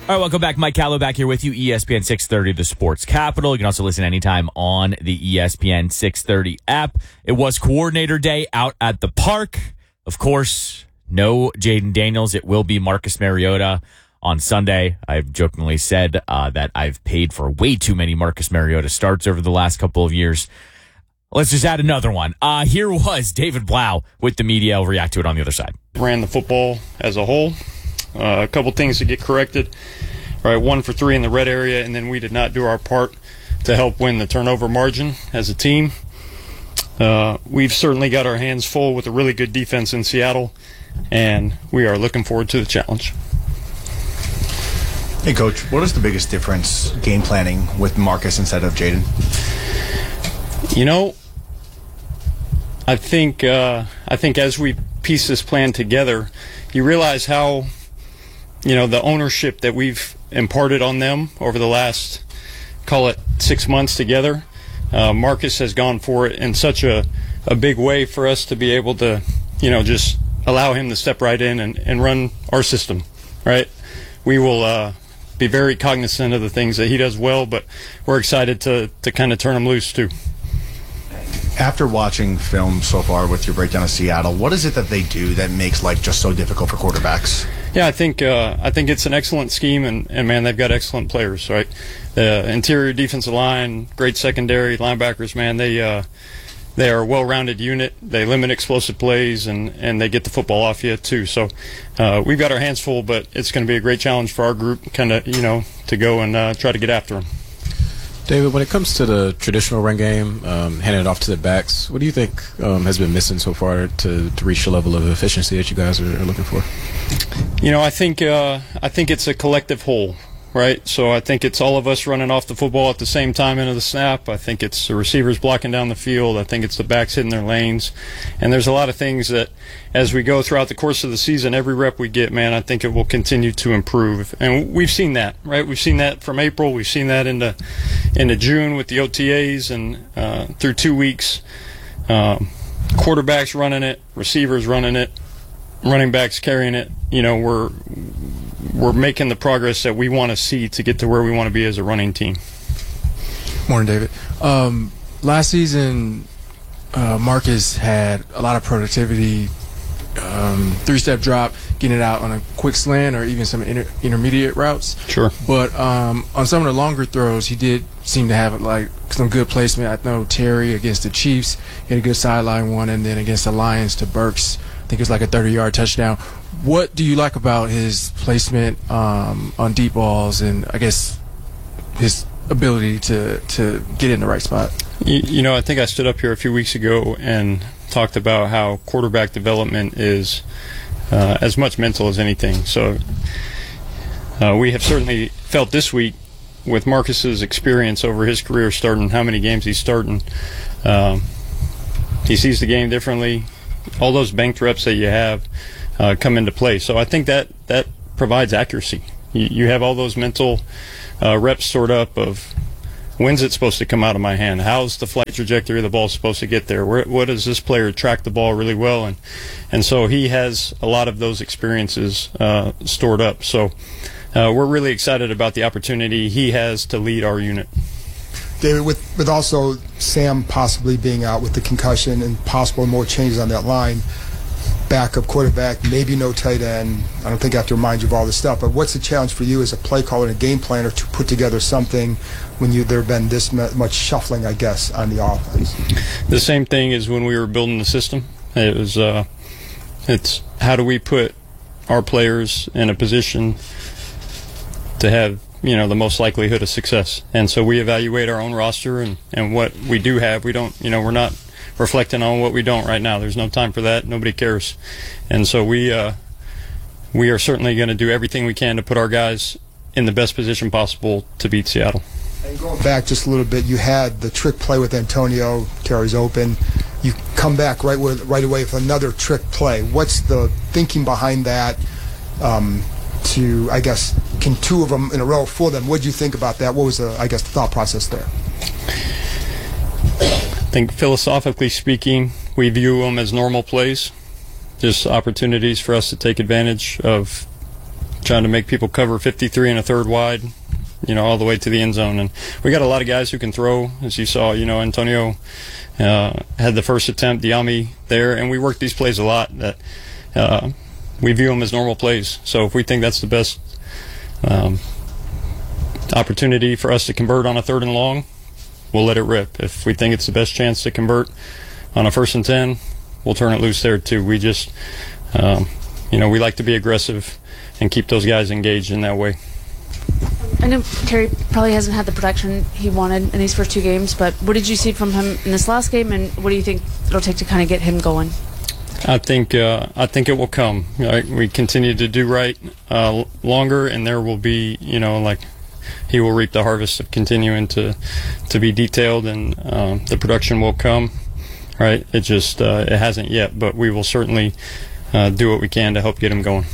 All right, welcome back. Mike Callow back here with you, ESPN 630, the Sports Capital. You can also listen anytime on the ESPN 630 app. It was Coordinator Day out at the park. Of course, no Jaden Daniels. It will be Marcus Mariota on Sunday. I've jokingly said that I've paid for way too many Marcus Mariota starts over the last couple of years. Let's just add another one. Here was David Blau with the media. I'll react to it on the other side. Ran the football as a whole. A couple things to get corrected. All right, 1 for 3 in the red area, and then we did not do our part to help win the turnover margin as a team. We've certainly got our hands full with a really good defense in Seattle, and we are looking forward to the challenge. Hey, Coach, what is the biggest difference game planning with Marcus instead of Jaden? You know, I think as we piece this plan together, you realize how, the ownership that we've imparted on them over the last, call it 6 months together. Marcus has gone for it in such a big way for us to be able to, just allow him to step right in and run our system, right? We will be very cognizant of the things that he does well, but we're excited to kind of turn him loose too. After watching film so far with your breakdown of Seattle, what is it that they do that makes life just so difficult for quarterbacks? Yeah, I think it's an excellent scheme, and man, they've got excellent players, right? The interior defensive line, great secondary, linebackers, man, they are a well-rounded unit. They limit explosive plays, and they get the football off you too. So we've got our hands full, but it's going to be a great challenge for our group, kind of, to go and try to get after them. David, when it comes to the traditional run game, handing it off to the backs, what do you think has been missing so far to reach the level of efficiency that you guys are looking for? I think it's a collective whole, right? So I think it's all of us running off the football at the same time into the snap. I think it's the receivers blocking down the field. I think it's the backs hitting their lanes. And there's a lot of things that, as we go throughout the course of the season, every rep we get, man, I think it will continue to improve. And we've seen that, right? We've seen that from April. We've seen that into June with the OTAs and through 2 weeks. Quarterbacks running it, receivers running it, running backs carrying it. We're making the progress that we want to see to get to where we want to be as a running team. Morning, David. Last season, Marcus had a lot of productivity, 3-step drop, getting it out on a quick slant or even some intermediate routes. Sure. But on some of the longer throws, he did seem to have some good placement. I know Terry against the Chiefs, he had a good sideline one, and then against the Lions to Burks, I think it was like a 30-yard touchdown. What do you like about his placement on deep balls and, I guess, his ability to get in the right spot? I think I stood up here a few weeks ago and talked about how quarterback development is as much mental as anything. So we have certainly felt this week with Marcus's experience over his career, starting how many games he's starting. He sees the game differently. All those banked reps that you have come into play. So I think that provides accuracy. You have all those mental reps stored up of when's it supposed to come out of my hand? How's the flight trajectory of the ball supposed to get there? What does this player track the ball really well? And so he has a lot of those experiences stored up. So we're really excited about the opportunity he has to lead our unit. David, with also Sam possibly being out with the concussion and possible more changes on that line, backup quarterback, maybe no tight end. I don't think I have to remind you of all this stuff, but what's the challenge for you as a play caller and a game planner to put together something when there have been this much shuffling, I guess, on the offense? The same thing as when we were building the system. It was it's how do we put our players in a position to have the most likelihood of success. And so we evaluate our own roster and what we do have. We don't, we're not reflecting on what we don't right now. There's no time for that. Nobody cares. And so we are certainly going to do everything we can to put our guys in the best position possible to beat Seattle. And going back just a little bit, you had the trick play with Antonio. Terry's open. You come back right away with another trick play. What's the thinking behind that? To, I guess, can 2 of them in a row for them? What did you think about that? What was the thought process there? I think philosophically speaking, we view them as normal plays, just opportunities for us to take advantage of trying to make people cover 53 and a third wide, all the way to the end zone. And we got a lot of guys who can throw, as you saw. Antonio had the first attempt, Diami there, and we work these plays a lot that we view them as normal plays. So if we think that's the best opportunity for us to convert on a 3rd and long, we'll let it rip. If we think it's the best chance to convert on a 1st and 10, we'll turn it loose there too. We just, we like to be aggressive and keep those guys engaged in that way. I know Terry probably hasn't had the production he wanted in these first 2 games, but what did you see from him in this last game, and what do you think it'll take to kind of get him going? I think it will come. We continue to do right longer, and there will be, he will reap the harvest of continuing to be detailed, and the production will come. Right? It just it hasn't yet, but we will certainly do what we can to help get him going.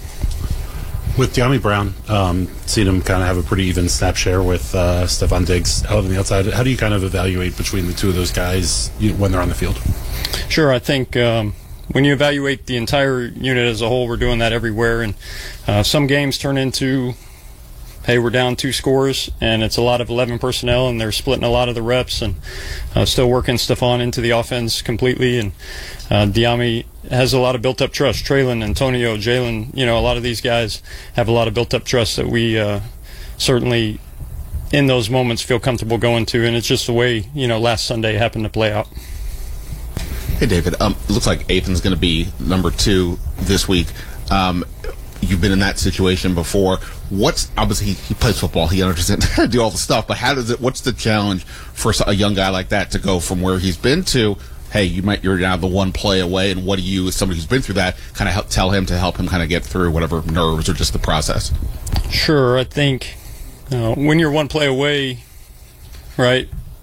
With Diami Brown, seen him kind of have a pretty even snap share with Stephon Diggs out on the outside. How do you kind of evaluate between the two of those guys when they're on the field? Sure, I think when you evaluate the entire unit as a whole, we're doing that everywhere. And some games turn into, hey, we're down 2 scores, and it's a lot of 11 personnel, and they're splitting a lot of the reps and still working Stephon into the offense completely. And Diami has a lot of built-up trust. Traylon, Antonio, Jalen, a lot of these guys have a lot of built-up trust that we certainly, in those moments, feel comfortable going to. And it's just the way, last Sunday happened to play out. Hey, David. Looks like Ethan's going to be number 2 this week. You've been in that situation before. Obviously he plays football, he understands how to do all the stuff, but what's the challenge for a young guy like that to go from where he's been to, hey, you're now the one play away, and what do you, as somebody who's been through that, kind of help tell him to help him kind of get through whatever nerves or just the process? Sure, I think when you're one play away, right,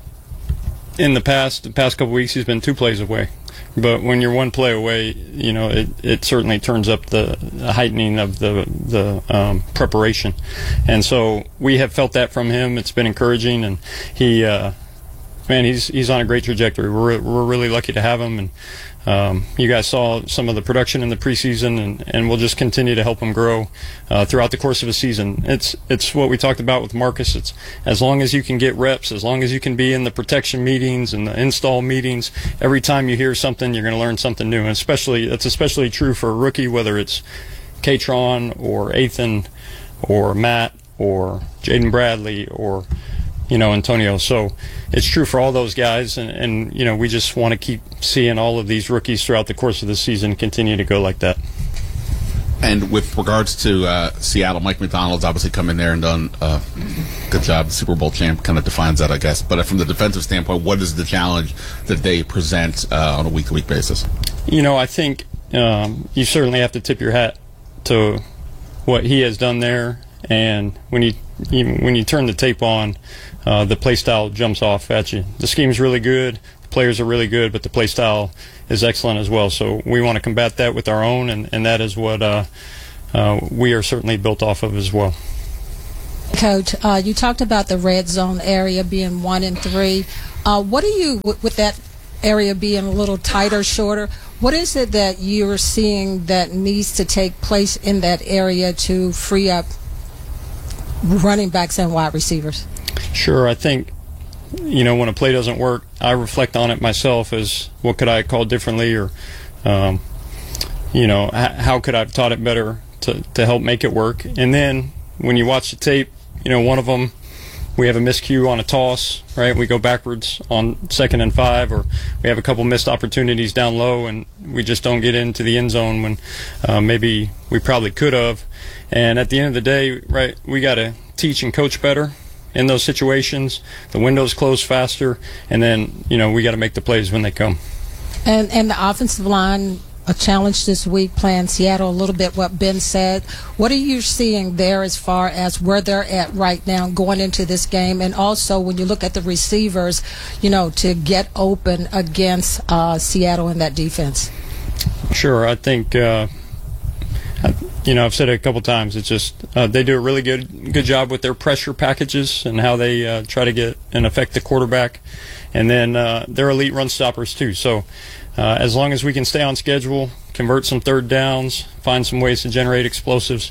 in the past couple weeks he's been 2 plays away. But when you're one play away, it certainly turns up the heightening of the preparation. And so we have felt that from him. It's been encouraging, and he's on a great trajectory. We're really lucky to have him, and you guys saw some of the production in the preseason, and we'll just continue to help him grow throughout the course of a season. It's what we talked about with Marcus. It's as long as you can get reps, as long as you can be in the protection meetings and the install meetings, every time you hear something, you're going to learn something new. And that's especially true for a rookie, whether it's Katron or Ethan or Matt or Jaden Bradley or Antonio. So it's true for all those guys, and we just want to keep seeing all of these rookies throughout the course of the season continue to go like that. And with regards to Seattle, Mike McDonald's obviously come in there and done a good job. The Super Bowl champ kind of defines that, I guess. But from the defensive standpoint, what is the challenge that they present on a week-to-week basis? I think you certainly have to tip your hat to what he has done there. And when you turn the tape on, the play style jumps off at you. The scheme's really good, the players are really good, but the play style is excellent as well. So we want to combat that with our own, and that is what we are certainly built off of as well. Coach, you talked about the red zone area being 1 and 3. What do you, with that area being a little tighter, shorter, what is it that you're seeing that needs to take place in that area to free up running backs and wide receivers? Sure. I think, when a play doesn't work, I reflect on it myself as what could I have called differently, or, how could I have taught it better to help make it work. And then when you watch the tape, one of them, we have a miscue on a toss, right? We go backwards on 2nd and 5, or we have a couple missed opportunities down low, and we just don't get into the end zone when maybe we probably could have. And at the end of the day, right, we got to teach and coach better in those situations. The windows close faster, and then, we got to make the plays when they come. And the offensive line, a challenge this week, playing Seattle, a little bit what Ben said. What are you seeing there as far as where they're at right now going into this game? And also when you look at the receivers, to get open against Seattle in that defense? Sure. I think, I've said it a couple times. It's just they do a really good job with their pressure packages and how they try to get and affect the quarterback. And then they're elite run stoppers too. So as long as we can stay on schedule, convert some third downs, find some ways to generate explosives,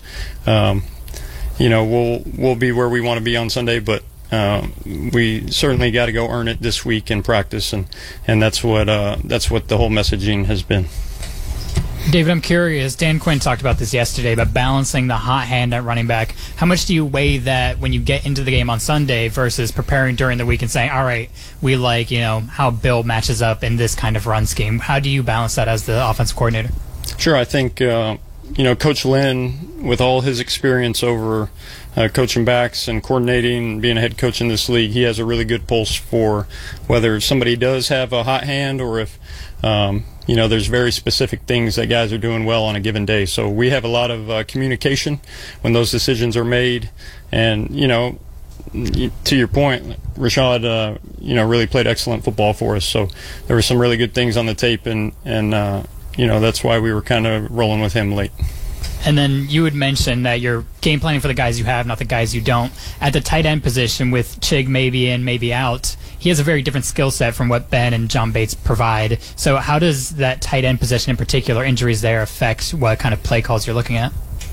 we'll be where we want to be on Sunday. But we certainly got to go earn it this week in practice, and that's what the whole messaging has been. David, I'm curious. Dan Quinn talked about this yesterday, about balancing the hot hand at running back. How much do you weigh that when you get into the game on Sunday versus preparing during the week and saying, all right, we like, how Bill matches up in this kind of run scheme? How do you balance that as the offensive coordinator? Sure. I think, Coach Lynn, with all his experience over coaching backs and coordinating and being a head coach in this league, he has a really good pulse for whether somebody does have a hot hand or if there's very specific things that guys are doing well on a given day. So we have a lot of communication when those decisions are made. And, to your point, Rashad, really played excellent football for us. So there were some really good things on the tape, and that's why we were kind of rolling with him late. And then you had mentioned that you're game planning for the guys you have, not the guys you don't. At the tight end position, with Chig maybe in, maybe out, he has a very different skill set from what Ben and John Bates provide. So how does that tight end position in particular, injuries there, affect what kind of play calls you're looking at?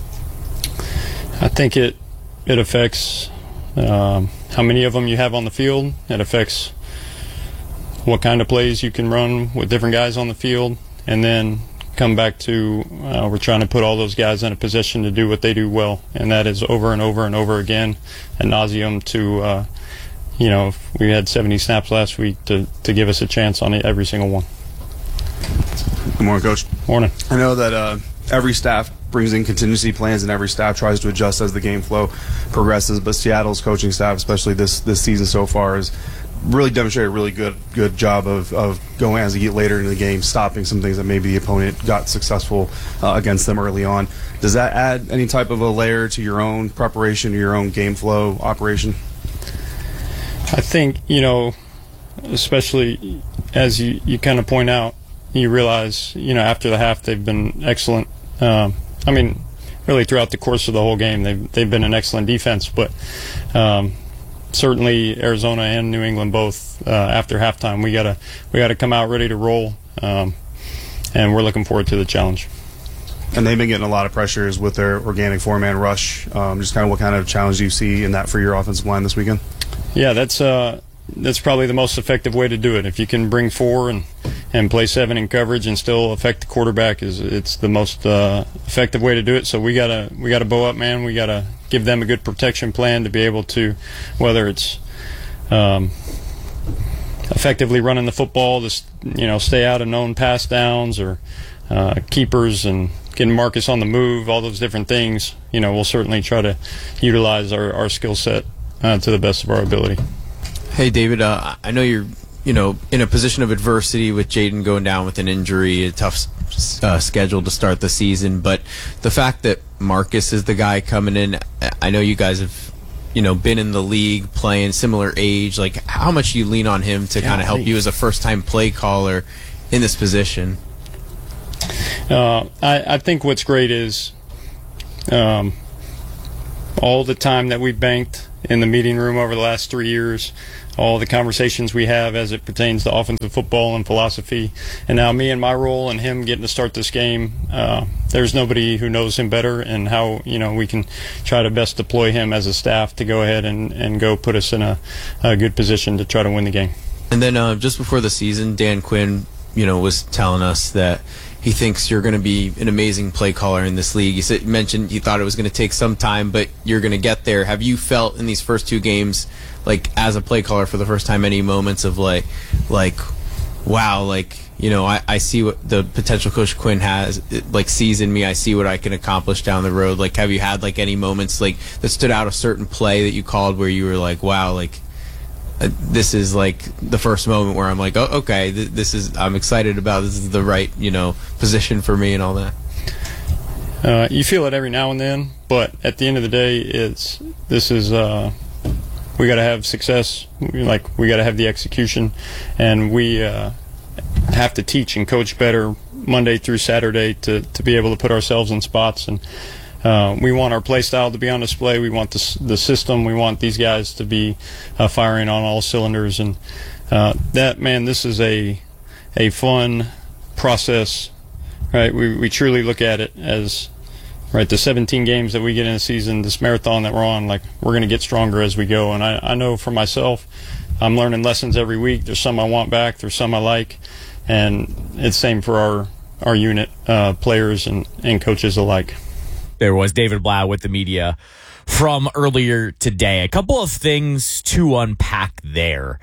I think it affects how many of them you have on the field. It affects what kind of plays you can run with different guys on the field. And then come back to we're trying to put all those guys in a position to do what they do well, and that is over and over and over again ad nauseum to if we had 70 snaps last week to give us a chance on every single one. Good morning, Coach. Morning. I know that every staff brings in contingency plans and every staff tries to adjust as the game flow progresses, but Seattle's coaching staff, especially this season so far, has really demonstrated a really good job of going as you get later into the game, stopping some things that maybe the opponent got successful against them early on. Does that add any type of a layer to your own preparation, to your own game flow operation? I think, especially as you kind of point out, you realize, after the half they've been excellent. Really throughout the course of the whole game, they've been an excellent defense, but certainly Arizona and New England both after halftime we gotta come out ready to roll, and we're looking forward to the challenge. And they've been getting a lot of pressures with their organic four-man rush. Just kind of what kind of challenge do you see in that for your offensive line this weekend? Yeah, that's probably the most effective way to do it. If you can bring four and play seven in coverage and still affect the quarterback, it's the most effective way to do it. So we gotta bow up, man. We gotta give them a good protection plan to be able to, whether it's effectively running the football to stay out of known pass downs or keepers and getting Marcus on the move, all those different things. We'll certainly try to utilize our skill set to the best of our ability. Hey, David, I know you're in a position of adversity with Jaden going down with an injury, a tough schedule to start the season, but the fact that Marcus is the guy coming in, I know you guys have been in the league playing similar age. Like, how much do you lean on him to kind of help you as a first-time play caller in this position? I think what's great is all the time that we banked in the meeting room over the last 3 years, all the conversations we have as it pertains to offensive football and philosophy, and now me and my role and him getting to start this game, there's nobody who knows him better, and how we can try to best deploy him as a staff to go ahead and go put us in a good position to try to win the game. And then just before the season, Dan Quinn was telling us that he thinks you're going to be an amazing play caller in this league. You mentioned you thought it was going to take some time, but you're going to get there. Have you felt in these first two games, like as a play caller for the first time, any moments of like wow, I see what the potential Coach Quinn has, sees in me. I see what I can accomplish down the road. Have you had any moments that stood out, a certain play that you called where you were like, wow, this is the first moment where I'm like, oh, okay, I'm excited about this is the right, position for me and all that. You feel it every now and then, but at the end of the day, we got to have success. We got to have the execution, and we have to teach and coach better Monday through Saturday to be able to put ourselves in spots. And we want our play style to be on display. We want the system. We want these guys to be firing on all cylinders. And this is a fun process, right? We truly look at it as, right, the 17 games that we get in a season, this marathon that we're on, like, we're going to get stronger as we go. And I know for myself, I'm learning lessons every week. There's some I want back. There's some I like. And it's same for our unit, players and coaches alike. There was David Blau with the media from earlier today. A couple of things to unpack there.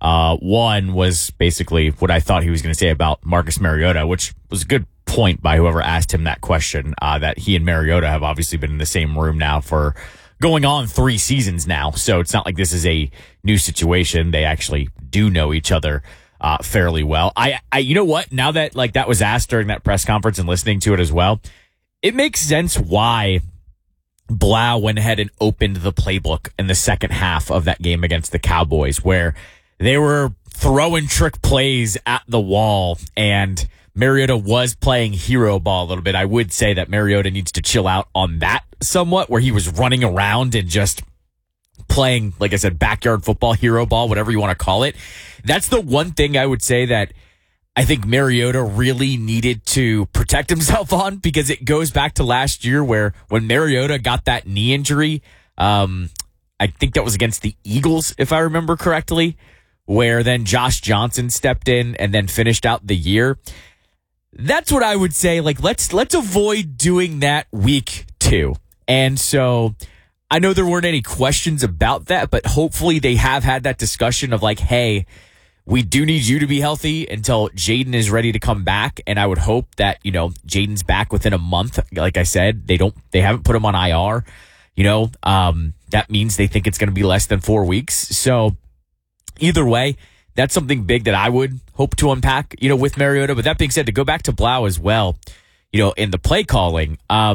One was basically what I thought he was going to say about Marcus Mariota, which was a good point by whoever asked him that question, that he and Mariota have obviously been in the same room now for going on 3 seasons now. So it's not like this is a new situation. They actually do know each other fairly well. I you know what? Now that like that was asked during that press conference and listening to it as well, it makes sense why Blau went ahead and opened the playbook in the second half of that game against the Cowboys, where they were throwing trick plays at the wall, and Mariota was playing hero ball a little bit. I would say that Mariota needs to chill out on that somewhat, where he was running around and just playing, like I said, backyard football, hero ball, whatever you want to call it. That's the one thing I would say that I think Mariota really needed to protect himself on, because it goes back to last year where when Mariota got that knee injury, I think that was against the Eagles, if I remember correctly, where then Josh Johnson stepped in and then finished out the year. That's what I would say. Like, let's avoid doing that week 2. And so I know there weren't any questions about that, but hopefully they have had that discussion of like, hey, we do need you to be healthy until Jaden is ready to come back. And I would hope that, you know, Jaden's back within a month. Like I said, they haven't put him on IR, you know, that means they think it's going to be less than 4 weeks. So either way, that's something big that I would hope to unpack, you know, with Mariota. But that being said, to go back to Blau as well, you know, in the play calling,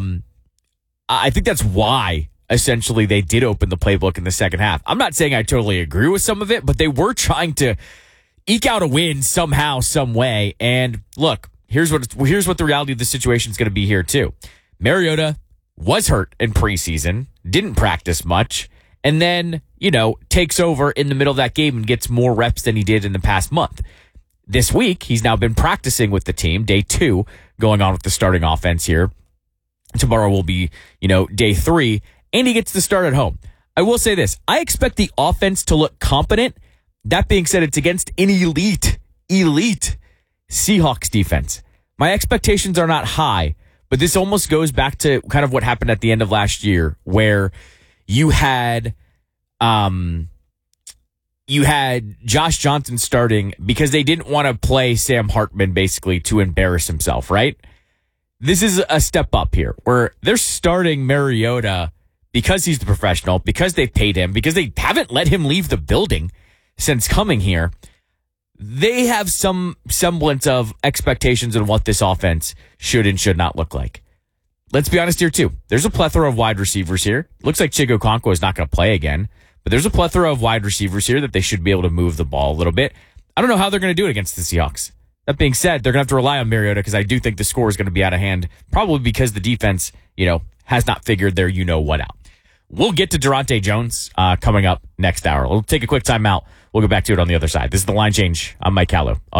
I think that's why essentially they did open the playbook in the second half. I'm not saying I totally agree with some of it, but they were trying to eke out a win somehow, some way. And look, here's what the reality of the situation is going to be here too. Mariota was hurt in preseason, didn't practice much, and then, you know, takes over in the middle of that game and gets more reps than he did in the past month. This week, he's now been practicing with the team, day 2, going on with the starting offense here. Tomorrow will be, you know, day 3, and he gets to start at home. I will say this. I expect the offense to look competent. That being said, it's against an elite Seahawks defense. My expectations are not high, but this almost goes back to kind of what happened at the end of last year, where you had Josh Johnson starting because they didn't want to play Sam Hartman basically to embarrass himself, right? This is a step up here where they're starting Mariota because he's the professional, because they paid him, because they haven't let him leave the building since coming here. They have some semblance of expectations on what this offense should and should not look like. Let's be honest here, too. There's a plethora of wide receivers here. Looks like Chigo Okonkwo is not going to play again, but there's a plethora of wide receivers here that they should be able to move the ball a little bit. I don't know how they're going to do it against the Seahawks. That being said, they're going to have to rely on Mariota because I do think the score is going to be out of hand, probably because the defense, you know, has not figured their you-know-what out. We'll get to Durante Jones coming up next hour. We'll take a quick time out. We'll go back to it on the other side. This is The Line Change. I'm Mike Callow.